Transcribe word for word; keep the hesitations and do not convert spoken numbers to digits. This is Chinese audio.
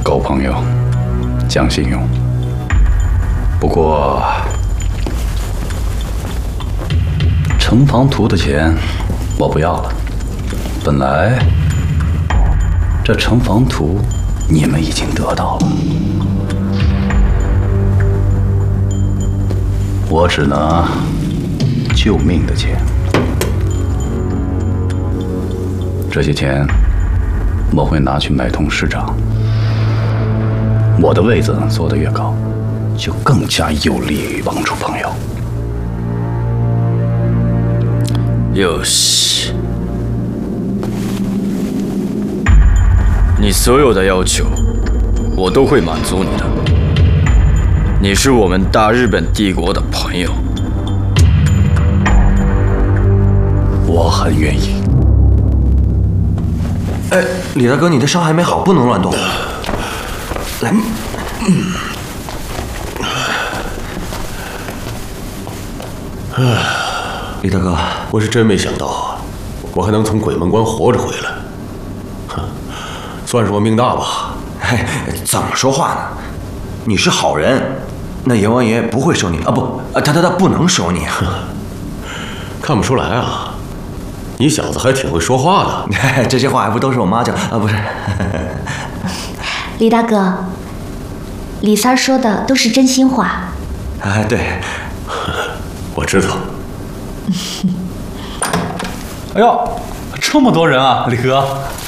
够朋友，讲信用。不过，城防图的钱我不要了。本来这城防图你们已经得到了，我只拿救命的钱。这些钱我会拿去买通师长。我的位子坐得越高，就更加有利于帮助朋友。 よし，你所有的要求，我都会满足你的。你是我们大日本帝国的朋友， 我很愿意。 哎，李大哥，你的伤还没好，不能乱动。来，嗯，李大哥， 我是真没想到，我还能从鬼门关活着回来。哼，算是我命大吧。 哎，怎么说话呢？你是好人，那阎王爷不会收你啊！不，啊，他他他不能收你。 看不出来啊，你小子还挺会说话的。 这些话还不都是我妈教啊？不是。 李大哥，李三说的都是真心话。 啊，对， 我知道。 哎呦，这么多人啊，李哥！